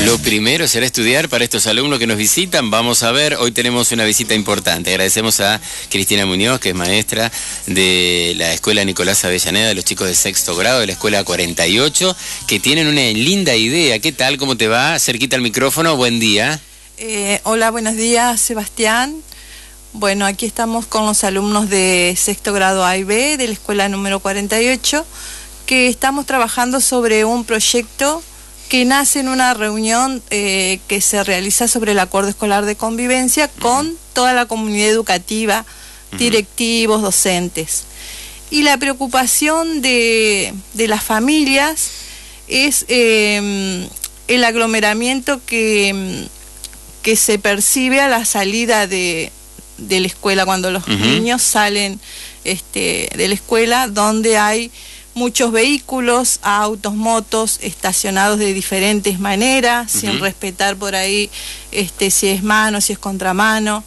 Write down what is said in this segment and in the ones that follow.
Lo primero será estudiar para estos alumnos que nos visitan. Vamos a ver, hoy tenemos una visita importante. Agradecemos a Cristina Muñoz, que es maestra de la Escuela Nicolás Avellaneda, de los chicos de sexto grado, de la Escuela 48, que tienen una linda idea. ¿Qué tal? ¿Cómo te va? Cerquita al micrófono, buen día. Hola, buenos días, Sebastián. Bueno, aquí estamos con los alumnos de sexto grado A y B de la Escuela número 48, que estamos trabajando sobre un proyecto que nace en una reunión que se realiza sobre el acuerdo escolar de convivencia con toda la comunidad educativa, directivos, docentes. Y la preocupación de las familias es el aglomeramiento que se percibe a la salida de la escuela, cuando los niños salen de la escuela, donde hay muchos vehículos, autos, motos, estacionados de diferentes maneras, sin respetar por ahí si es mano, si es contramano.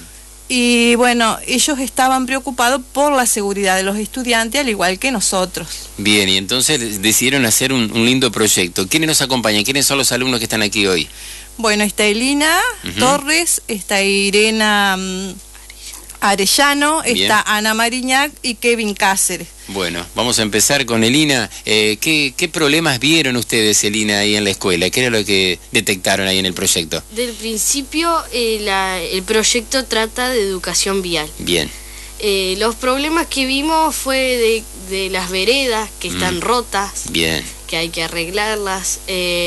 Y bueno, ellos estaban preocupados por la seguridad de los estudiantes, al igual que nosotros. Bien, y entonces decidieron hacer un lindo proyecto. ¿Quiénes nos acompañan? ¿Quiénes son los alumnos que están aquí hoy? Bueno, está Elina Torres, está Irena Arellano, está Ana Mariñac y Kevin Cáceres. Bueno, vamos a empezar con Elina. ¿Qué problemas vieron ustedes, Elina, ahí en la escuela? ¿Qué era lo que detectaron ahí en el proyecto? Del principio, el proyecto trata de educación vial. Bien. Los problemas que vimos fue de las veredas que están rotas. Bien. Que hay que arreglarlas.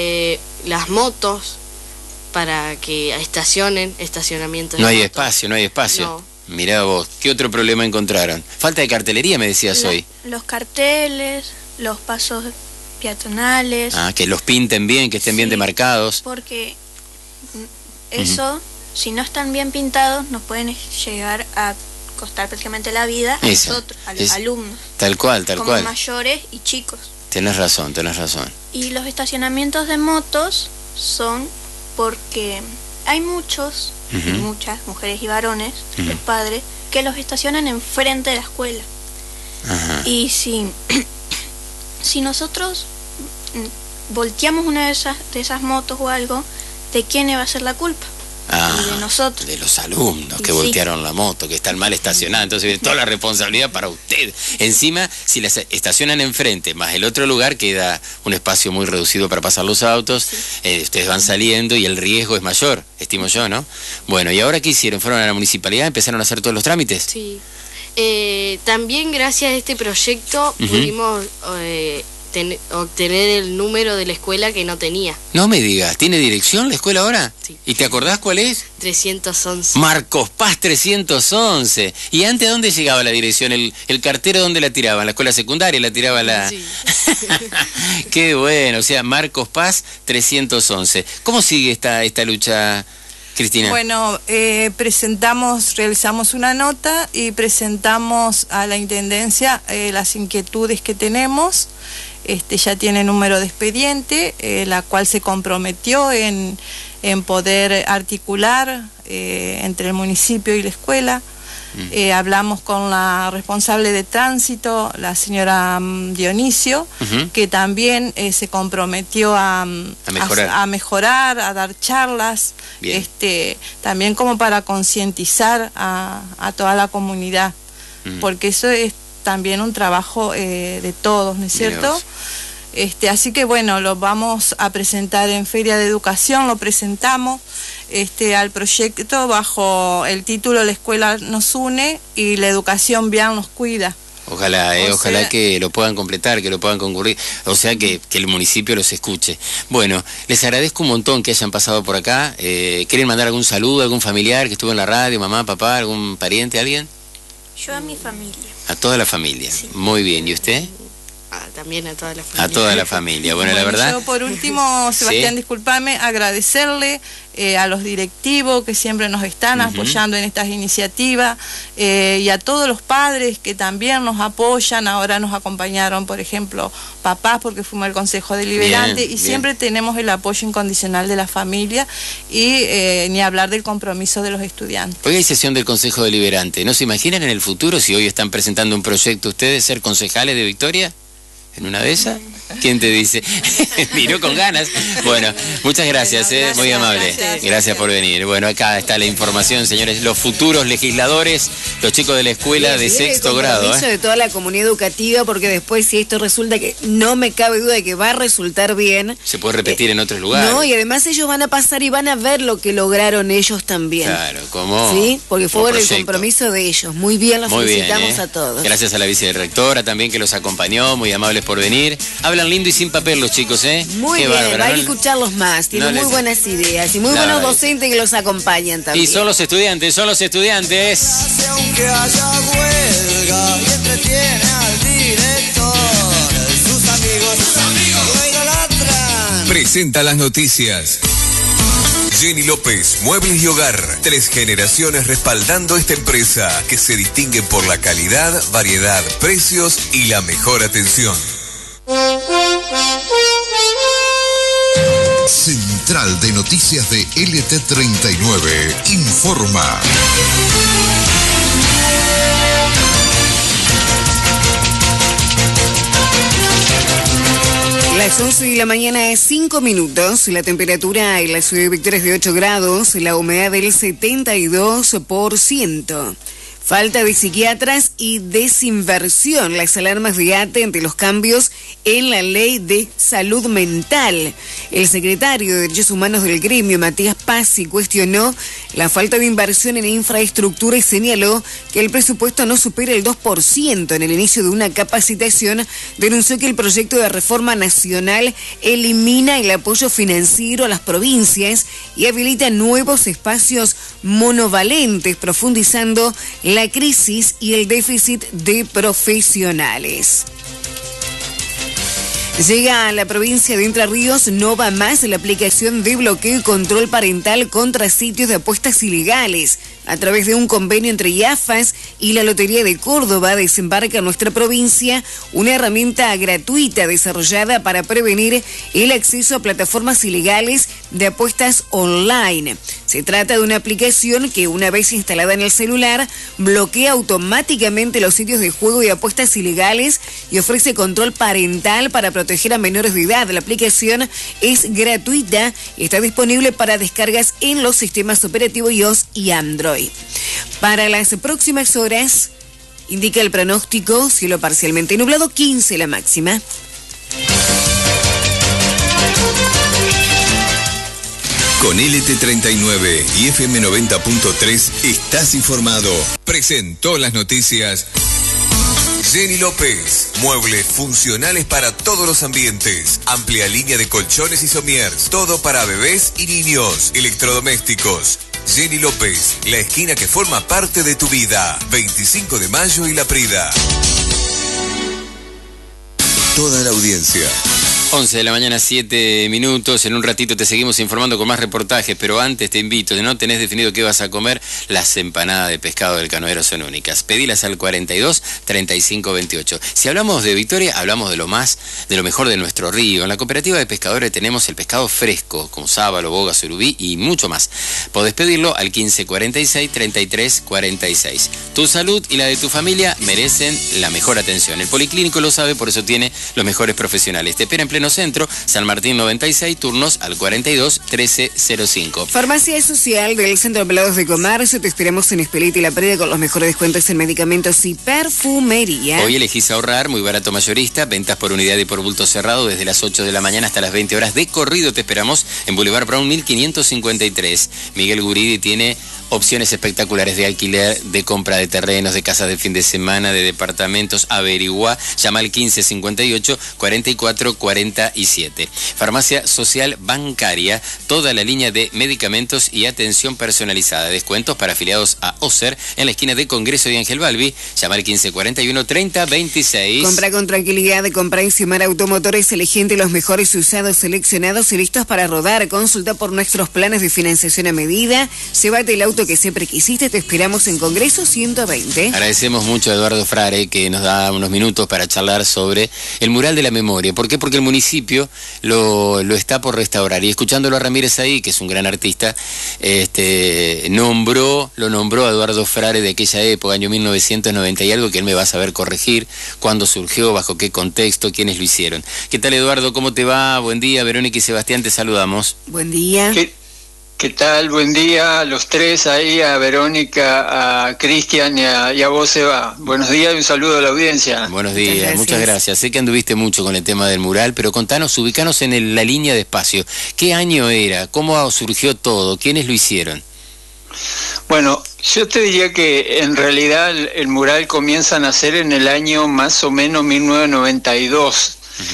Las motos para que estacionamiento. No hay espacio, no hay espacio. No. Mirá vos, ¿qué otro problema encontraron? Falta de cartelería, me decías hoy. Los carteles, los pasos peatonales. Ah, que los pinten bien, que estén bien demarcados. Porque eso, si no están bien pintados, nos pueden llegar a costar prácticamente la vida a nosotros, a los alumnos. Tal cual, tal cual. Como mayores y chicos. Tenés razón, tenés razón. Y los estacionamientos de motos son porque hay muchas mujeres y varones, los padres, que los estacionan enfrente de la escuela. Y si nosotros volteamos una de esas motos o algo, ¿de quién va a ser la culpa? Y de nosotros. De los alumnos que voltearon la moto, que están mal estacionadas. Entonces viene toda la responsabilidad para usted. Encima, si las estacionan enfrente, más el otro lugar, queda un espacio muy reducido para pasar los autos. Ustedes van saliendo y el riesgo es mayor, estimo yo, ¿no? Bueno, ¿y ahora qué hicieron? ¿Fueron a la municipalidad? ¿Empezaron a hacer todos los trámites? Sí. También gracias a este proyecto pudimos obtener el número de la escuela que no tenía. No me digas, ¿tiene dirección la escuela ahora? Sí. ¿Y te acordás cuál es? 311. Marcos Paz 311. ¿Y antes dónde llegaba la dirección? ¿El cartero dónde la tiraban? ¿La escuela secundaria la tiraba la...? Sí. Qué bueno, o sea, Marcos Paz 311. ¿Cómo sigue esta lucha, Cristina? Bueno, realizamos una nota y presentamos a la Intendencia las inquietudes que tenemos. Ya tiene número de expediente, la cual se comprometió en poder articular entre el municipio y la escuela. Hablamos con la responsable de tránsito, la señora Dionisio, que también se comprometió a mejorar, a dar charlas, también como para concientizar a toda la comunidad, porque eso es también un trabajo de todos, ¿no es cierto? Así que bueno, lo vamos a presentar en Feria de Educación, lo presentamos al proyecto bajo el título La Escuela nos une y la educación vial nos cuida. Ojalá, ojalá que lo puedan completar, que lo puedan concurrir, o sea que el municipio los escuche. Bueno, les agradezco un montón que hayan pasado por acá. ¿Quieren mandar algún saludo a algún familiar que estuvo en la radio, mamá, papá, algún pariente, alguien? Yo a mi familia. A toda la familia. Sí. Muy bien. ¿Y usted? También a toda la familia. A toda la familia. Bueno, la verdad... Yo por último, Sebastián, discúlpame, agradecerle a los directivos que siempre nos están apoyando en estas iniciativas y a todos los padres que también nos apoyan. Ahora nos acompañaron, por ejemplo, papás, porque fuimos al Consejo Deliberante y siempre tenemos el apoyo incondicional de la familia y ni hablar del compromiso de los estudiantes. Hoy hay sesión del Consejo Deliberante. ¿No se imaginan en el futuro, si hoy están presentando un proyecto ustedes, ser concejales de Victoria? ¿En una de esas? ¿Quién te dice? Miró con ganas. Bueno, muchas gracias, muy amable. Gracias por venir. Bueno, acá está la información, señores. Los futuros legisladores, los chicos de la escuela de sexto grado. De toda la comunidad educativa, porque después, si esto resulta que no me cabe duda de que va a resultar bien. Se puede repetir en otros lugares. No, y además ellos van a pasar y van a ver lo que lograron ellos también. Claro, ¿cómo? Sí, porque fue el compromiso de ellos. Muy bien, los felicitamos a todos. Gracias a la vicerectora también que los acompañó, muy amables por venir. Hablan lindo y sin papel los chicos, Muy bien, bárbaro. Hay que escucharlos más. Tienen muy buenas ideas y muy buenos docentes que los acompañan también. Y son los estudiantes, Aunque haya huelga y entretiene al director, sus amigos lo idolatran. Presenta las noticias. Jenny López, Muebles y Hogar. 3 generaciones respaldando esta empresa que se distingue por la calidad, variedad, precios y la mejor atención. Central de Noticias de LT39 informa. Las 11 de la mañana, 5 minutos. La temperatura en la ciudad de Victoria es de 8 grados, la humedad del 72%. Falta de psiquiatras y desinversión. Las alarmas de ATE ante los cambios en la ley de salud mental. El secretario de Derechos Humanos del gremio, Matías Pazzi, cuestionó la falta de inversión en infraestructura y señaló que el presupuesto no supera el 2%. En el inicio de una capacitación, denunció que el proyecto de reforma nacional elimina el apoyo financiero a las provincias y habilita nuevos espacios monovalentes, profundizando la crisis y el déficit de profesionales. Llega a la provincia de Entre Ríos, no va más la aplicación de bloqueo y control parental contra sitios de apuestas ilegales. A través de un convenio entre IAFAS y la Lotería de Córdoba, desembarca en nuestra provincia una herramienta gratuita desarrollada para prevenir el acceso a plataformas ilegales de apuestas online. Se trata de una aplicación que, una vez instalada en el celular, bloquea automáticamente los sitios de juego y apuestas ilegales y ofrece control parental para proteger a menores de edad. La aplicación es gratuita y está disponible para descargas en los sistemas operativos iOS y Android. Para las próximas horas, indica el pronóstico, cielo parcialmente nublado, 15 la máxima. Con LT39 y FM 90.3 estás informado. Presentó las noticias Jenny López. Muebles funcionales para todos los ambientes. Amplia línea de colchones y somiers. Todo para bebés y niños. Electrodomésticos. Jenny López, la esquina que forma parte de tu vida. 25 de mayo y La Prida. Toda la audiencia. 11 de la mañana, 7 minutos. En un ratito te seguimos informando con más reportajes, pero antes te invito, si no tenés definido qué vas a comer, las empanadas de pescado del Canoero son únicas. Pedilas al 42 35 28. Si hablamos de Victoria, hablamos de lo mejor de nuestro río. En la cooperativa de pescadores tenemos el pescado fresco, como sábalo, boga, surubí y mucho más. Podés pedirlo al 15 46 33 46. Tu salud y la de tu familia merecen la mejor atención. El Policlínico lo sabe, por eso tiene los mejores profesionales. Te espera en pleno centro, San Martín 96, turnos al 42 1305. Farmacia Social del Centro de Empleados de Comercio, te esperamos en Espeleta y La Prida con los mejores descuentos en medicamentos y perfumería. Hoy elegís ahorrar, muy barato mayorista, ventas por unidad y por bulto cerrado desde las 8 de la mañana hasta las 20 horas de corrido. Te esperamos en Boulevard Brown 1553. Miguel Guridi tiene opciones espectaculares de alquiler, de compra de terrenos, de casas de fin de semana, de departamentos. Averigua, llama al 1558 44 47. Farmacia Social Bancaria, toda la línea de medicamentos y atención personalizada. Descuentos para afiliados a OSER en la esquina de Congreso y Ángel Balbi. Llama al 1541 30 26. Compra con tranquilidad, compra en Simar Automotores, elegente los mejores usados seleccionados y listos para rodar. Consulta por nuestros planes de financiación a medida. Llévate el auto que siempre quisiste, te esperamos en Congreso 120. Agradecemos mucho a Eduardo Frare que nos da unos minutos para charlar sobre el mural de la memoria. ¿Por qué? Porque el municipio municipio lo está por restaurar. Y escuchándolo a Ramírez ahí, que es un gran artista, lo nombró a Eduardo Frare de aquella época, año 1990 y algo, que él me va a saber corregir cuándo surgió, bajo qué contexto, quiénes lo hicieron. ¿Qué tal, Eduardo? ¿Cómo te va? Buen día, Verónica y Sebastián, te saludamos. Buen día. ¿Qué tal? Buen día a los tres ahí, a Verónica, a Cristian y a vos, Seba. Buenos días y un saludo a la audiencia. Buenos días, muchas gracias. Sé que anduviste mucho con el tema del mural, pero ubicanos en la línea de espacio. ¿Qué año era? ¿Cómo surgió todo? ¿Quiénes lo hicieron? Bueno, yo te diría que en realidad el mural comienza a nacer en el año más o menos 1992.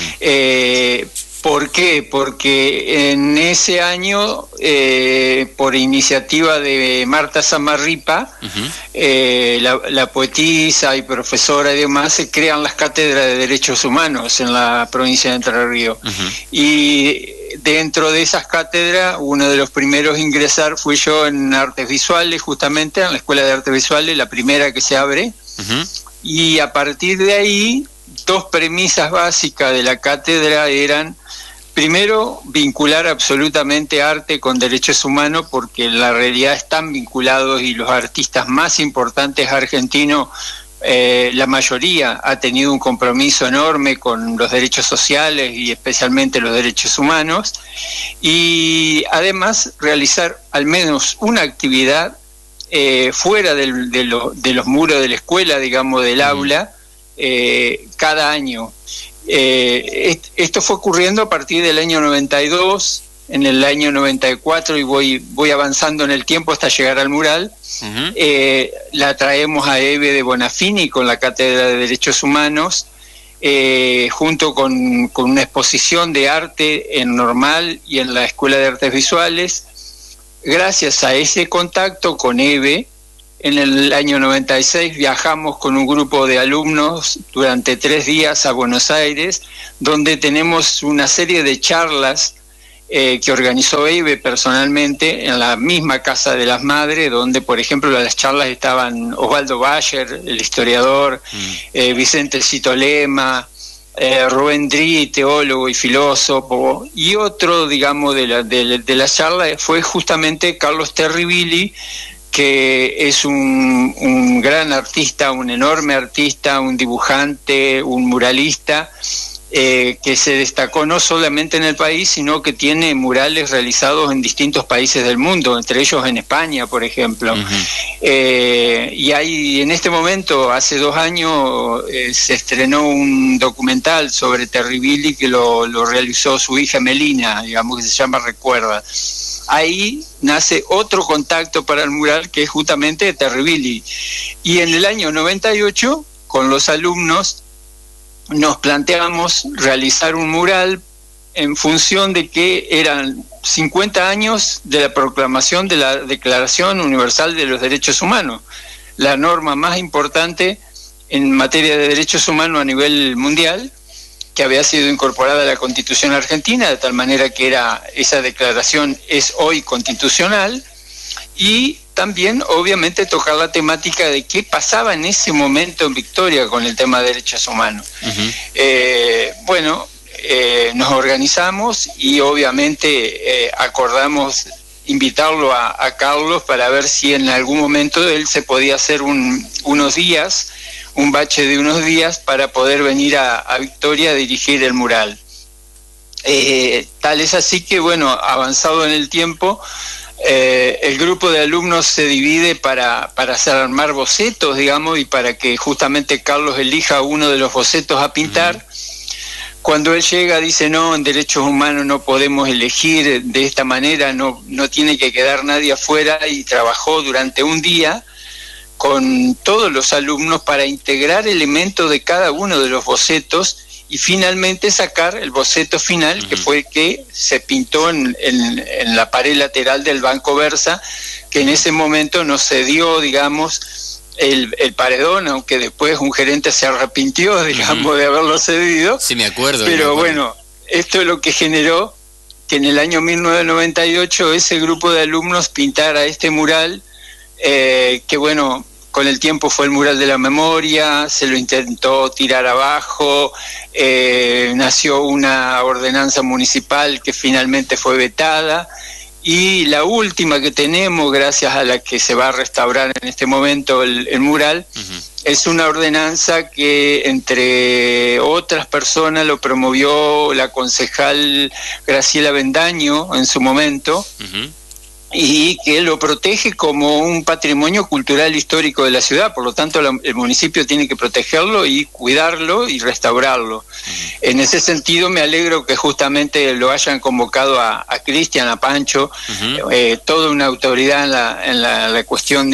¿Por qué? Porque en ese año, por iniciativa de Marta Samarripa, la poetisa y profesora y demás, se crean las cátedras de derechos humanos en la provincia de Entre Ríos. Y dentro de esas cátedras, uno de los primeros a ingresar fui yo en artes visuales, justamente en la Escuela de Artes Visuales, la primera que se abre. Y a partir de ahí, dos premisas básicas de la cátedra eran: primero, vincular absolutamente arte con derechos humanos, porque en la realidad están vinculados, y los artistas más importantes argentinos, la mayoría ha tenido un compromiso enorme con los derechos sociales y especialmente los derechos humanos, y además realizar al menos una actividad fuera de los muros de la escuela, digamos, del aula, cada año. Esto fue ocurriendo a partir del año 92, en el año 94, y voy avanzando en el tiempo hasta llegar al mural. La traemos a Eve de Bonafini con la Cátedra de Derechos Humanos, junto con una exposición de arte en Normal y en la Escuela de Artes Visuales. Gracias a ese contacto con Eve, en el año 96 viajamos con un grupo de alumnos durante 3 días a Buenos Aires, donde tenemos una serie de charlas que organizó Eve personalmente en la misma Casa de las Madres, donde, por ejemplo, las charlas estaban Osvaldo Bayer, el historiador, Vicente Citolema, Rubén Dri, teólogo y filósofo, y otro, digamos, de la charla fue justamente Carlos Terribili, que es un gran artista, un enorme artista, un dibujante, un muralista, que se destacó no solamente en el país, sino que tiene murales realizados en distintos países del mundo, entre ellos en España, por ejemplo. Y hay, en este momento, hace 2 años, se estrenó un documental sobre Terribili que lo realizó su hija Melina, digamos, que se llama Recuerda. Ahí nace otro contacto para el mural, que es justamente Terribili. Y en el año 98, con los alumnos, nos planteamos realizar un mural en función de que eran 50 años de la proclamación de la Declaración Universal de los Derechos Humanos, la norma más importante en materia de derechos humanos a nivel mundial, que había sido incorporada a la Constitución argentina, de tal manera que esa declaración es hoy constitucional, y también obviamente tocar la temática de qué pasaba en ese momento en Victoria con el tema de derechos humanos. Nos organizamos y obviamente acordamos invitarlo a Carlos para ver si en algún momento él se podía hacer un bache de unos días para poder venir a Victoria a dirigir el mural. Tal es así que, bueno, avanzado en el tiempo, el grupo de alumnos se divide para hacer armar bocetos, digamos, y para que justamente Carlos elija uno de los bocetos a pintar. Cuando él llega dice: no, en derechos humanos no podemos elegir de esta manera, no tiene que quedar nadie afuera, y trabajó durante un día con todos los alumnos para integrar elementos de cada uno de los bocetos y finalmente sacar el boceto final, que fue el que se pintó en la pared lateral del Banco Versa, que en ese momento nos cedió, digamos, el paredón, aunque después un gerente se arrepintió, digamos, de haberlo cedido. Sí, me acuerdo. Pero bueno, esto es lo que generó que en el año 1998 ese grupo de alumnos pintara este mural, que bueno, con el tiempo fue el mural de la memoria, se lo intentó tirar abajo, nació una ordenanza municipal que finalmente fue vetada, y la última que tenemos, gracias a la que se va a restaurar en este momento el mural, es una ordenanza que entre otras personas lo promovió la concejal Graciela Bendaño en su momento, y que lo protege como un patrimonio cultural histórico de la ciudad. Por lo tanto, el municipio tiene que protegerlo y cuidarlo y restaurarlo. En ese sentido, me alegro que justamente lo hayan convocado a Cristian, a Pancho, toda una autoridad en la cuestión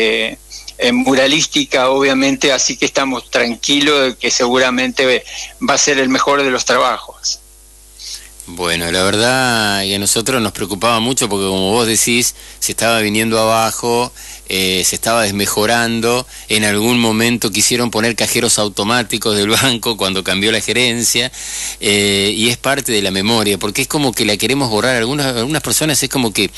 muralística, obviamente, así que estamos tranquilos de que seguramente va a ser el mejor de los trabajos. Bueno, la verdad que a nosotros nos preocupaba mucho porque, como vos decís, se estaba viniendo abajo, se estaba desmejorando. En algún momento quisieron poner cajeros automáticos del banco cuando cambió la gerencia, y es parte de la memoria, porque es como que la queremos borrar. Algunas personas es como que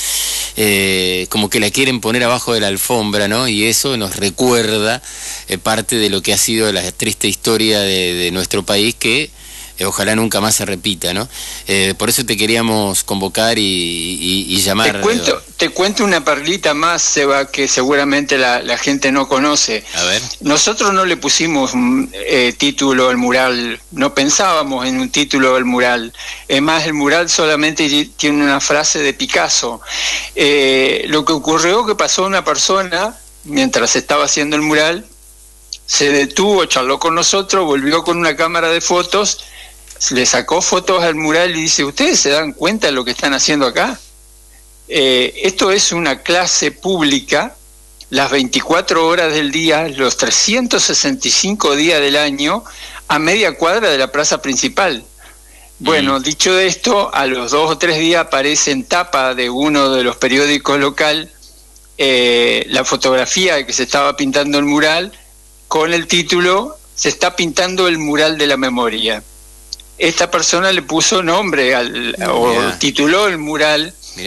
la quieren poner abajo de la alfombra, ¿no? Y eso nos recuerda parte de lo que ha sido la triste historia de nuestro país, que ojalá nunca más se repita, ¿no? Por eso te queríamos convocar y llamar. Te cuento una perlita más, Seba, que seguramente la gente no conoce. A ver. Nosotros no le pusimos título al mural, no pensábamos en un título al mural. Es más, el mural solamente tiene una frase de Picasso. Lo que ocurrió que pasó una persona, mientras estaba haciendo el mural, se detuvo, charló con nosotros, volvió con una cámara de fotos, le sacó fotos al mural y dice: ¿ustedes se dan cuenta de lo que están haciendo acá? Esto es una clase pública, las 24 horas del día, los 365 días del año, a media cuadra de la plaza principal. Bueno, dicho esto, a los 2 o 3 días aparece en tapa de uno de los periódicos local la fotografía de que se estaba pintando el mural, con el título: se está pintando el mural de la memoria. Esta persona le puso nombre o tituló el mural